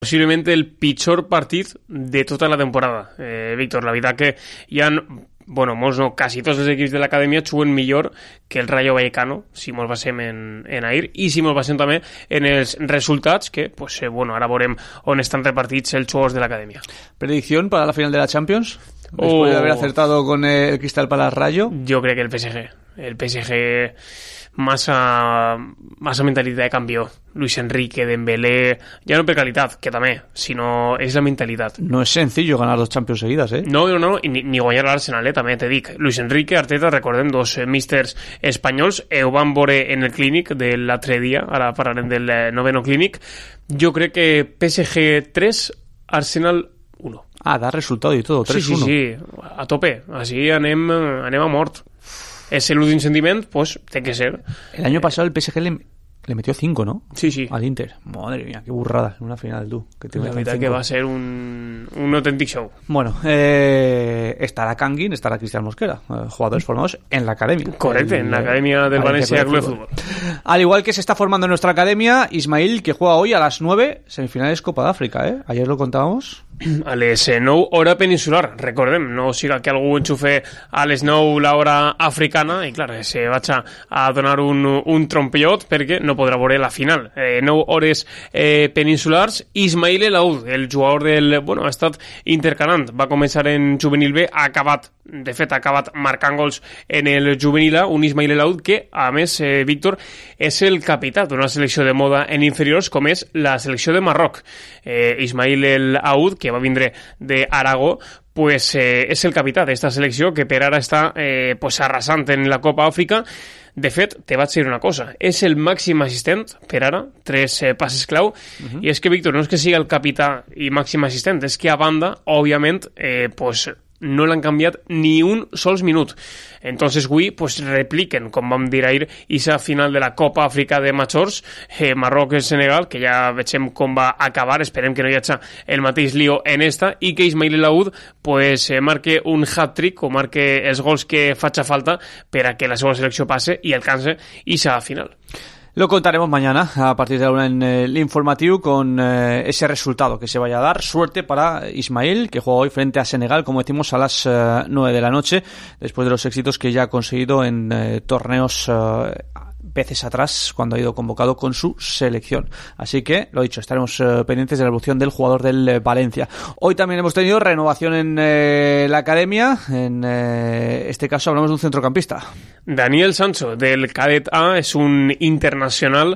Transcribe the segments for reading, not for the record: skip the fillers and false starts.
Posiblemente el pitjor partit de tota la temporada. Víctor, la veritat que hi ha... Bueno, quasi tots els equips de l'acadèmia juguen millor que el Rayo Vallecano, si mos basem en ahir, i si mos basem també en els resultats, que pues, ara veurem on estan repartits els jugadors de l'acadèmia. ¿Predicción para la final de la Champions? Después de haber acertado con el Crystal Palace Rayo. Jo crec que el PSG massa mentalitat de campió. Luis Enrique, Dembélé, ja no per qualitat, que també, sinó és la mentalitat. No es sencillo ganar 2 Champions seguidas, ¿eh? No, ni guanyar l'Arsenal, també te dic. Luis Enrique, Arteta, recordem, 2 místers espanyols, ho van veure en el clínic de l'altre dia, ara parlarem del noveno clínic. Jo crec que PSG 3, Arsenal 1. Da resultado y todo, 3-1. Sí, a tope, així anem a mort. És l'últim sentiment, pues té que ser. El año pasado el PSG le metió 5, ¿no? Sí. Al Inter. Madre mía, qué burrada en una final, tú. Que te la veritat que va a ser un autèntic show. Bueno, estará Kangin, estará Cristian Mosquera, jugadores formados en la academia. Correcto, en la academia del Valencia Club de Fútbol. Al igual que se está formando en nuestra academia, Ismail, que juega hoy a las 9, semifinales Copa d'Àfrica, ¿eh? Ayer lo contábamos. A les 9, hora peninsular, recordem, no siga que algú enxufe a les 9 l'hora africana i clar, se vaig a donar un trompellot perquè no podrà veure la final. 9 hores peninsulars. Ismail El Aoud, el jugador ha estat intercalant, va començar en juvenil B, ha acabat marcant gols en el juvenil A, un Ismail El Aoud que, a més, Víctor, és el capità d'una selecció de moda en inferiors com és la selecció de Marroc. Ismail El Aoud, que va vindre d'Aragó, pues és el capità d'esta selecció que per ara està arrasant en la Copa Àfrica. De fet, te vaig dir una cosa, és el màxim assistent per ara, 3 passes clau, i és que, Víctor, no és que sigui el capità i màxim assistent, és que a banda, òbviament, no l'han canviat ni un sols minut. Entonces avui repliquen, com vam dir ahir, esa final de la Copa Àfrica de Majors, Marroc i Senegal, que ja vegem com va acabar, esperem que no hi hagi el mateix lío en esta, i que Ismail El Aoud marque un hat-trick o marque els gols que faci falta per a que la seva selecció passe i alcance esa final. Lo contaremos mañana a partir de la 1 en el informativo con ese resultado que se vaya a dar. Suerte para Ismail, que juega hoy frente a Senegal, como decimos, a las 9 de la noche, después de los éxitos que ya ha conseguido en torneos veces atrás cuando ha ido convocado con su selección. Así que, lo dicho, estaremos pendientes de la evolución del jugador del Valencia. Hoy también hemos tenido renovación en la academia. En este caso hablamos de un centrocampista. Daniel Sancho, del Cadet A, és un internacional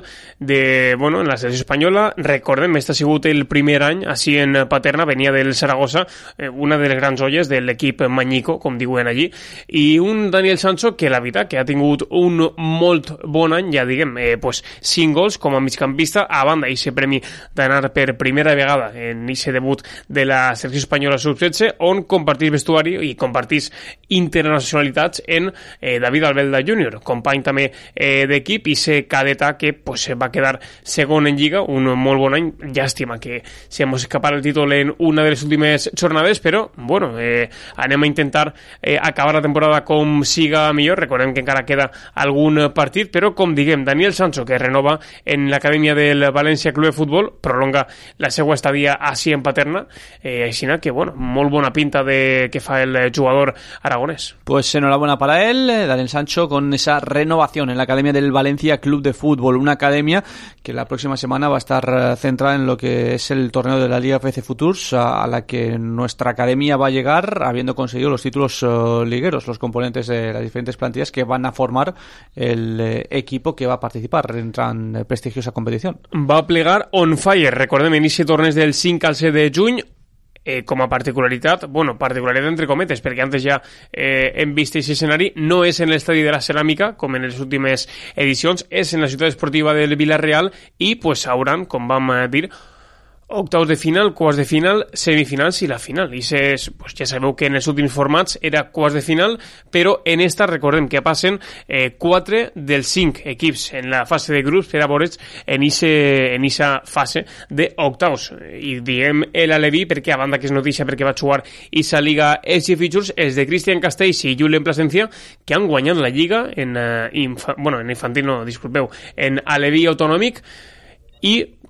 en la selecció espanyola. Recordem, este ha sigut el primer any així en Paterna, venia del Saragossa, una de les grans joies de l'equip Mañico, com diuen allí, i un Daniel Sancho que la veritat que ha tingut un molt bon any, ja diguem, 5 gols com a migcampista, a banda i premi d'anar per primera vegada en aquest debut de la selecció espanyola sub-16, on compartís vestuari i compartís internacionalitats en David Albelda Júnior, company també d'equip, i ser cadeta que va quedar segon en Lliga, un molt bon any. Llàstima que se mos escapar el títol en una de les últimes jornades, però anem a intentar acabar la temporada com siga millor. Recordem que encara queda algun partit, però com diguem, Daniel Sancho, que renova en l'acadèmia del València Club de Futbol, prolonga la seva estadía així en Paterna, així que molt bona pinta que fa el jugador aragonès. Pues enhorabuena para él, Daniel Sancho, con esa renovación en la academia del Valencia Club de Fútbol, una academia que la próxima semana va a estar centrada en lo que es el torneo de la Liga FC Futures, a la que nuestra academia va a llegar habiendo conseguido los títulos ligueros, los componentes de las diferentes plantillas que van a formar el equipo que va a participar en tan prestigiosa competición. Va a plegar on fire, recordem, inici torneig del 5 al 7 de juny, com a particularitat entre cometes, perquè antes ja hem vist aquest escenari, no és en l'estadi de la Ceràmica com en les últimes edicions, és en la ciutat esportiva del Villarreal i hauran, com vam dir, octaus de final, quarts de final, semifinals i la final. I ja sabeu que en els últims formats era quarts de final, però en esta recordem que passen 4 dels 5 equips en la fase de grups per a veure's en esa fase d'octaus. I diem l'Aleví perquè, a banda que és notícia perquè va jugar esa Liga SG Futures, és de Cristian Castells i Julien Plasencia, que han guanyat la Lliga en infantil, no, disculpeu, en Aleví autonòmic, i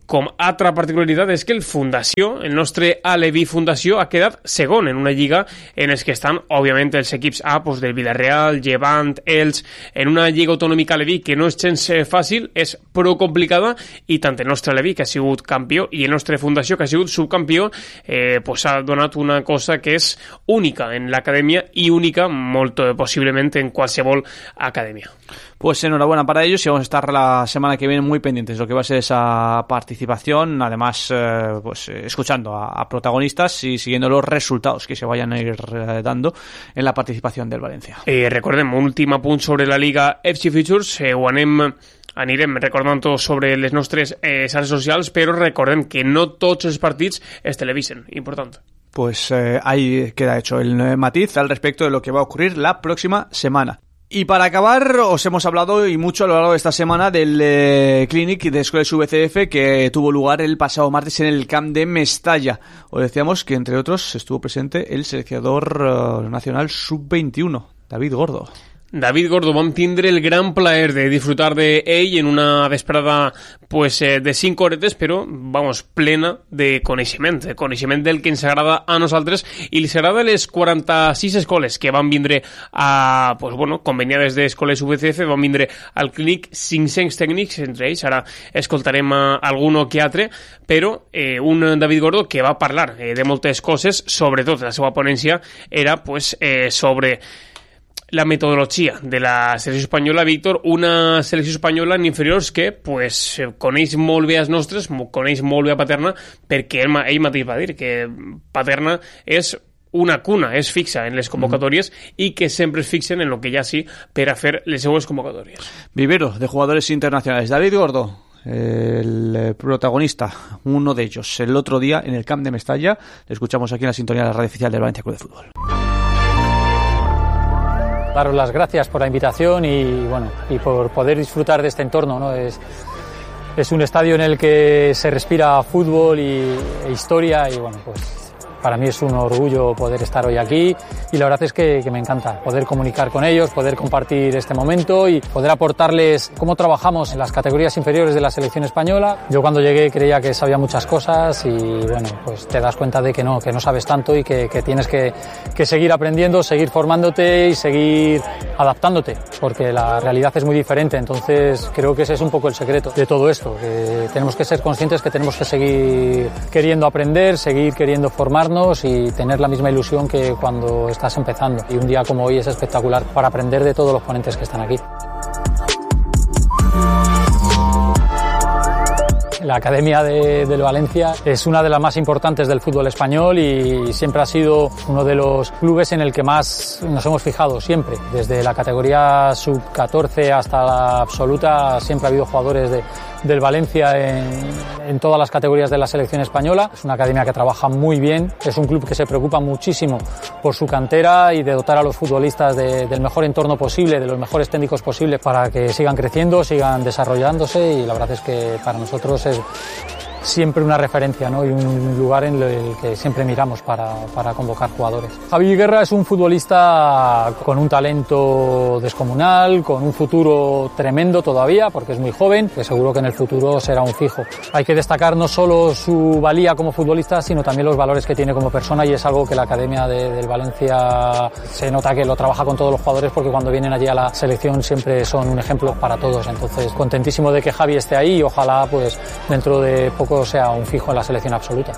Com altra particularitat és que el nostre Aleví Fundació, ha quedat segon en una lliga en els que estan, òbviament, els equips A del Villarreal, Llevant, Elx, en una lliga autonòmica aleví que no és gens fàcil, és prou complicada, i tant el nostre Aleví, que ha sigut campió, i el nostre Fundació, que ha sigut subcampió, ha donat una cosa que és única en l'acadèmia i única, molt possiblement, en qualsevol acadèmia. Pues enhorabuena para ellos y vamos a estar la semana que viene muy pendientes de lo que va a ser esa participación, además pues escuchando a protagonistas y siguiendo los resultados que se vayan a ir dando en la participación del Valencia. Recordem, un últim apunt sobre la Liga FC Futures, anirem recordant sobre les nostres xarxes socials, però recordem que no tots els partits es televisen, important. Pues ahí queda hecho el matiz al respecto de lo que va a ocurrir la próxima semana. Y para acabar, os hemos hablado y mucho a lo largo de esta semana del Clinic de Escoles VCF que tuvo lugar el pasado martes en el Camp de Mestalla. Os decíamos que, entre otros, estuvo presente el seleccionador nacional sub-21, David Gordo. David Gordo, vam tindre el gran plaer de disfrutar de ell en una vesprada de 5 horetes, però plena de coneixement del que ens agrada a nosaltres i li agrada a les 46 escoles que van vindre a, conveniades d'escoles VCF, van vindre al Clínic 500 tècnics, entre ells ara escoltarem alguno que altre, però un David Gordo que va parlar de moltes coses, sobretot la seva ponència era sobre la metodologia de la selecció espanyola. Víctor, una selecció espanyola en inferiors que coneix molt bé els nostres, coneix molt bé a Paterna, perquè ell mateix va dir que Paterna és una cuna, és fixa en les convocatòries i que sempre es fixen en lo que ja sí per a fer les seues convocatòries. Vivero de jugadores internacionales. David Gordo, el protagonista, uno de ellos, el otro día en el Camp de Mestalla. Le escuchamos aquí en la sintonía de la radio oficial del Valencia Club de Fútbol. Daros las gracias por la invitación y por poder disfrutar de este entorno, ¿no? Es un estadio en el que se respira fútbol e historia y para mí es un orgullo poder estar hoy aquí y la verdad es que me encanta poder comunicar con ellos, poder compartir este momento y poder aportarles cómo trabajamos en las categorías inferiores de la selección española. Yo cuando llegué creía que sabía muchas cosas y te das cuenta de que no sabes tanto y que tienes que seguir aprendiendo, seguir formándote y seguir adaptándote, porque la realidad es muy diferente. Entonces creo que ese es un poco el secreto de todo esto, que tenemos que ser conscientes que tenemos que seguir queriendo aprender, seguir queriendo formarnos y tener la misma ilusión que cuando estás empezando. Y un día como hoy es espectacular para aprender de todos los ponentes que están aquí. La Academia del Valencia es una de las más importantes del fútbol español y siempre ha sido uno de los clubes en el que más nos hemos fijado, siempre. Desde la categoría sub-14 hasta la absoluta siempre ha habido jugadores del Valencia en todas las categorías de la selección española. Es una academia que trabaja muy bien, es un club que se preocupa muchísimo por su cantera y de dotar a los futbolistas del mejor entorno posible, de los mejores técnicos posibles para que sigan creciendo, sigan desarrollándose y la verdad es que para nosotros es siempre una referencia, ¿no? Y un lugar en el que siempre miramos para convocar jugadores. Javi Guerra es un futbolista con un talento descomunal, con un futuro tremendo todavía, porque es muy joven, que seguro que en el futuro será un fijo. Hay que destacar no solo su valía como futbolista, sino también los valores que tiene como persona y es algo que la Academia del Valencia se nota que lo trabaja con todos los jugadores porque cuando vienen allí a la selección siempre son un ejemplo para todos. Entonces, contentísimo de que Javi esté ahí y ojalá dentro de poco sea un fijo en la selección absoluta.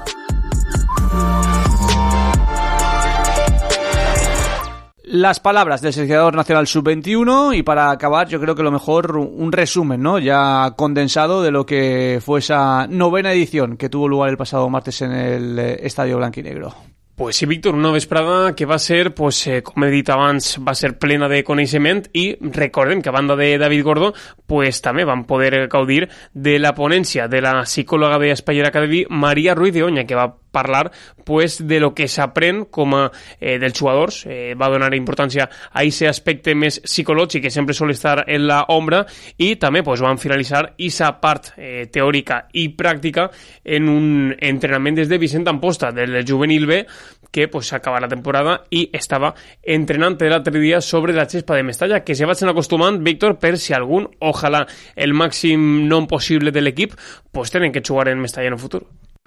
Las palabras del seleccionador nacional sub-21 y para acabar yo creo que lo mejor un resumen, ¿no? Ya condensado de lo que fue esa 9ª edición que tuvo lugar el pasado martes en el Estadio Blanquinegro. Pues sí, Víctor, una vesprada que va ser, com he dit abans, va ser plena de coneixement i recordem que a banda de David Gordo, també van poder gaudir de la ponència de la psicòloga de Spire Academy, Maria Ruiz de Oña, que va parlar pues, de lo que s'aprèn com a dels jugadors. Va donar importància a aquest aspecte més psicològic que sempre sol estar en la ombra i també pues, van finalitzar aquesta part teòrica i pràctica en un entrenament des de Vicent Amposta, del juvenil B, que pues, s'acaba la temporada i estava entrenant l'altre dia sobre la xespa de Mestalla, que se vagin acostumant, Víctor, per si algun, ojalà el màxim nom possible de l'equip, pues tenen que jugar en Mestalla en el futur.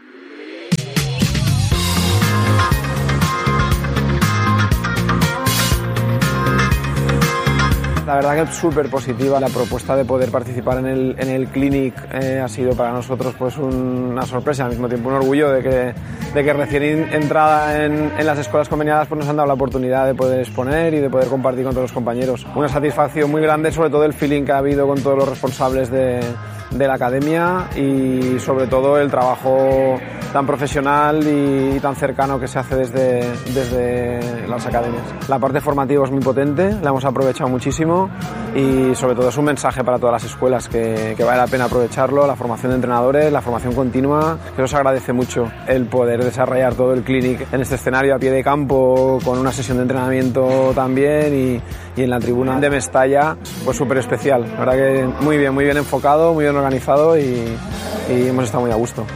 La verdad que es súper positiva la propuesta de poder participar en el Clinic. Ha sido para nosotros pues una sorpresa, al mismo tiempo un orgullo de que recién entrada en las escuelas conveniadas pues nos han dado la oportunidad de poder exponer y de poder compartir con todos los compañeros. Una satisfacción muy grande, sobre todo el feeling que ha habido con todos los responsables de la academia y sobre todo el trabajo tan profesional y tan cercano que se hace desde las academias. La parte formativa es muy potente, la hemos aprovechado muchísimo y sobre todo es un mensaje para todas las escuelas que vale la pena aprovecharlo, la formación de entrenadores, la formación continua, que nos agradece mucho el poder desarrollar todo el clinic en este escenario a pie de campo con una sesión de entrenamiento también y en la tribuna de Mestalla, pues súper especial. La verdad que muy bien enfocado, muy bien organizado y hemos estado muy a gusto.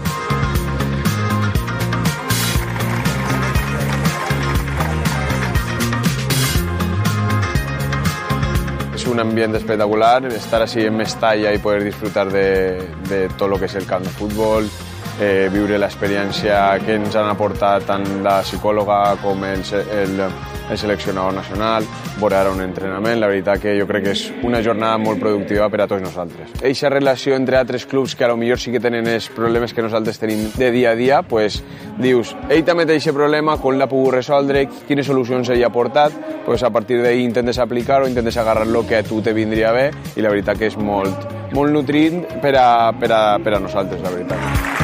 Es un ambiente espectacular, estar así en Mestalla y poder disfrutar de todo lo que es el camp de futbol, viure l'experiència que ens han aportat tant la psicòloga com el seleccionador nacional, veure ara un entrenament, la veritat que jo crec que és una jornada molt productiva per a tots nosaltres. Eixa relació entre altres clubs que a lo millor sí que tenen els problemes que nosaltres tenim de dia a dia, pues dius, ell també té aquest problema, com l'ha pogut resoldre, quines solucions ell ha portat, pues a partir d'ahí intentes aplicar-ho, intentes agarrar lo que a tu te vindria bé i la veritat que és molt nutrint per a nosaltres, la veritat.